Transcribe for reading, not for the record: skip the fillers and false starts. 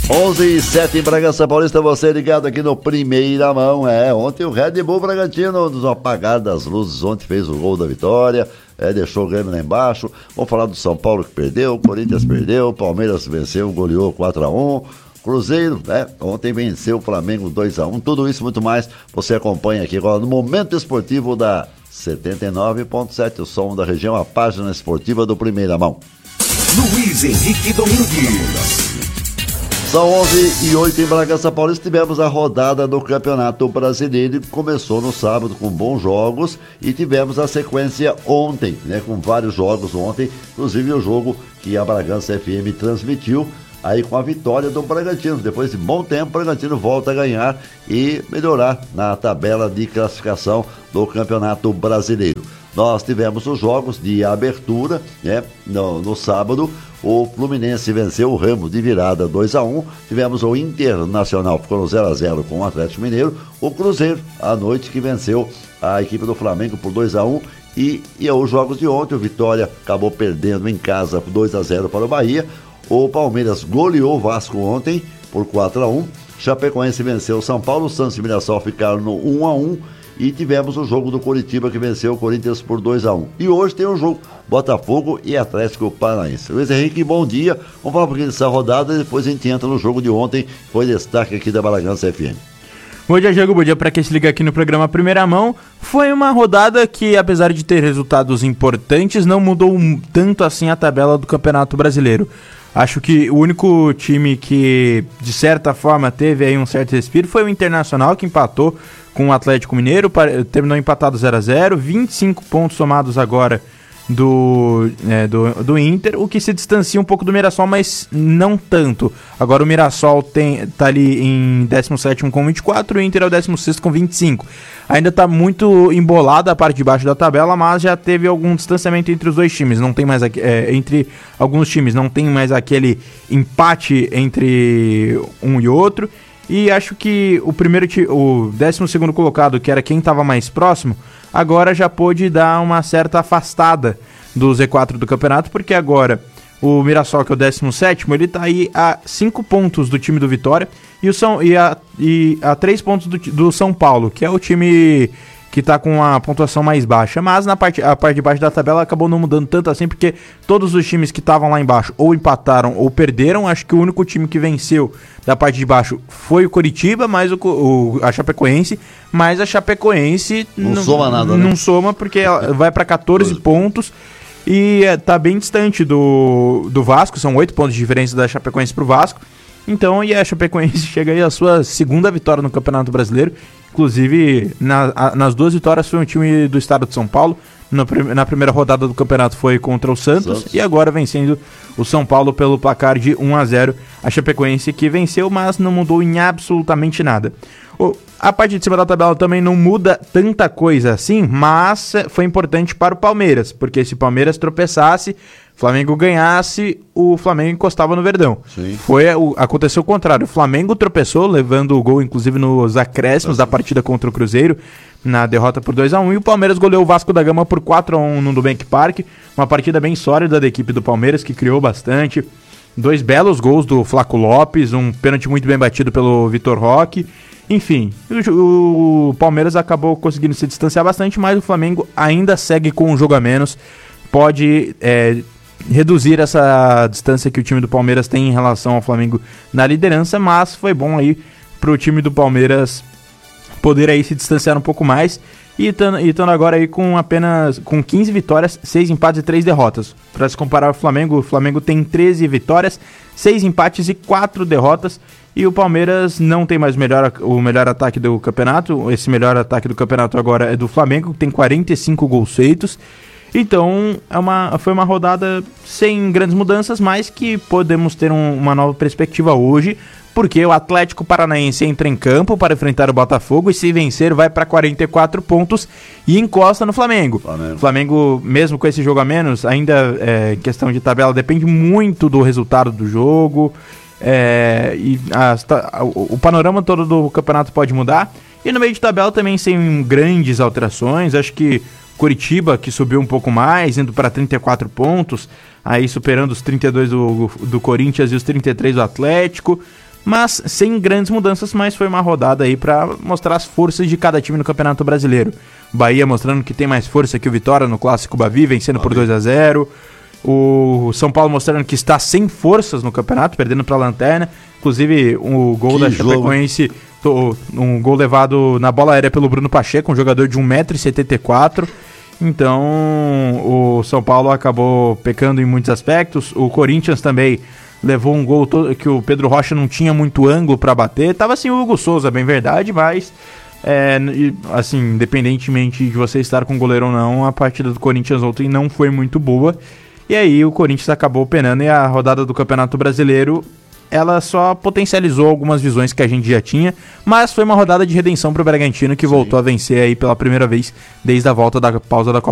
11:07 em Bragança Paulista, você ligado aqui no Primeira Mão. Ontem o Red Bull Bragantino, no apagar das luzes, ontem fez o gol da vitória, deixou o Grêmio lá embaixo. Vamos falar do São Paulo que perdeu, o Corinthians perdeu, o Palmeiras venceu, goleou 4-1. Cruzeiro, ontem venceu o Flamengo 2-1. Tudo isso e muito mais você acompanha aqui agora no Momento Esportivo da 79.7, o som da região, a página esportiva do Primeira Mão. Luiz Henrique Domingues. São 11:08 em Bragança Paulista. Tivemos a rodada do Campeonato Brasileiro, que começou no sábado com bons jogos e tivemos a sequência ontem, com vários jogos ontem, inclusive o jogo que a Bragança FM transmitiu, aí com a vitória do Bragantino. Depois de bom tempo, o Bragantino volta a ganhar e melhorar na tabela de classificação do Campeonato Brasileiro. Nós tivemos os jogos de abertura, no sábado. O Fluminense venceu o Remo de virada 2-1. Tivemos o Internacional, ficou no 0-0 com o Atlético Mineiro. O Cruzeiro, à noite, que venceu a equipe do Flamengo por 2-1. E os jogos de ontem, o Vitória acabou perdendo em casa por 2-0 para o Bahia. O Palmeiras goleou o Vasco ontem por 4-1. Chapecoense venceu o São Paulo. O Santos e Mirassol ficaram no 1-1. E tivemos o jogo do Coritiba, que venceu o Corinthians por 2-1. E hoje tem o jogo Botafogo e Atlético Paranaense. Luiz Henrique, bom dia. Vamos falar um pouquinho dessa rodada e depois a gente entra no jogo de ontem, que foi destaque aqui da Bragança FM. Bom dia, Diego. Bom dia para quem se liga aqui no programa Primeira Mão. Foi uma rodada que, apesar de ter resultados importantes, não mudou tanto assim a tabela do Campeonato Brasileiro. Acho que o único time que, de certa forma, teve aí um certo respiro foi o Internacional, que empatou com o Atlético Mineiro, terminou empatado 0-0, 25 pontos somados agora do Inter, o que se distancia um pouco do Mirassol, mas não tanto. Agora o Mirassol tá ali em 17º com 24, o Inter é o 16º com 25. Ainda tá muito embolada a parte de baixo da tabela, mas já teve algum distanciamento entre os dois times. Não tem mais entre alguns times, não tem mais aquele empate entre um e outro. E acho que o 12º colocado, que era quem estava mais próximo, agora já pôde dar uma certa afastada do Z4 do campeonato, porque agora o Mirassol, que é o 17º, ele está aí a 5 pontos do time do Vitória e a 3 pontos do São Paulo, que é o time que está com a pontuação mais baixa. Mas a parte de baixo da tabela acabou não mudando tanto assim, porque todos os times que estavam lá embaixo ou empataram ou perderam. Acho que o único time que venceu da parte de baixo foi o Coritiba, mas a Chapecoense. Mas a Chapecoense não soma nada, não soma, porque ela vai para 14 pontos e está bem distante do Vasco. São 8 pontos de diferença da Chapecoense para o Vasco. Então, e a Chapecoense chega aí a sua segunda vitória no Campeonato Brasileiro. Inclusive, nas duas vitórias foi um time do estado de São Paulo. Na primeira rodada do campeonato foi contra o Santos. E agora vencendo o São Paulo pelo placar de 1-0. A Chapecoense que venceu, mas não mudou em absolutamente nada. A parte de cima da tabela também não muda tanta coisa assim, mas foi importante para o Palmeiras, porque se o Palmeiras tropeçasse, Flamengo ganhasse, o Flamengo encostava no Verdão. Sim. Aconteceu o contrário. O Flamengo tropeçou, levando o gol, inclusive, nos acréscimos da partida contra o Cruzeiro, na derrota por 2-1. E o Palmeiras goleou o Vasco da Gama por 4-1 no Nubank Park. Uma partida bem sólida da equipe do Palmeiras, que criou bastante. 2 belos gols do Flaco Lopes, um pênalti muito bem batido pelo Vitor Roque. Enfim, o Palmeiras acabou conseguindo se distanciar bastante, mas o Flamengo ainda segue com um jogo a menos. Pode reduzir essa distância que o time do Palmeiras tem em relação ao Flamengo na liderança, mas foi bom aí pro time do Palmeiras poder aí se distanciar um pouco mais e estando agora aí com 15 vitórias, 6 empates e 3 derrotas. Para se comparar ao Flamengo, o Flamengo tem 13 vitórias, 6 empates e 4 derrotas, e o Palmeiras não tem mais o melhor ataque do campeonato. Esse melhor ataque do campeonato agora é do Flamengo, que tem 45 gols feitos. Então, foi uma rodada sem grandes mudanças, mas que podemos ter uma nova perspectiva hoje, porque o Atlético Paranaense entra em campo para enfrentar o Botafogo e, se vencer, vai para 44 pontos e encosta no Flamengo. Flamengo, mesmo com esse jogo a menos, ainda em questão de tabela, depende muito do resultado do jogo. O panorama todo do campeonato pode mudar. E no meio de tabela também sem grandes alterações. Acho que Coritiba, que subiu um pouco mais, indo para 34 pontos, aí superando os 32 do Corinthians e os 33 do Atlético. mas sem grandes mudanças, mas foi uma rodada aí para mostrar as forças de cada time no Campeonato Brasileiro. Bahia mostrando que tem mais força que o Vitória no Clássico Bavi, vencendo por 2-0. O São Paulo mostrando que está sem forças no campeonato, perdendo para a Lanterna. Inclusive, o gol da Chapecoense, um gol levado na bola aérea pelo Bruno Pacheco, um jogador de 1,74 m. Então, o São Paulo acabou pecando em muitos aspectos. O Corinthians também levou um gol que o Pedro Rocha não tinha muito ângulo para bater. Tava assim o Hugo Souza, bem verdade, mas assim, independentemente de você estar com goleiro ou não, a partida do Corinthians ontem não foi muito boa. E aí o Corinthians acabou penando, e a rodada do Campeonato Brasileiro, ela só potencializou algumas visões que a gente já tinha, mas foi uma rodada de redenção para o Bragantino, que voltou a vencer aí pela primeira vez desde a volta da pausa da Copa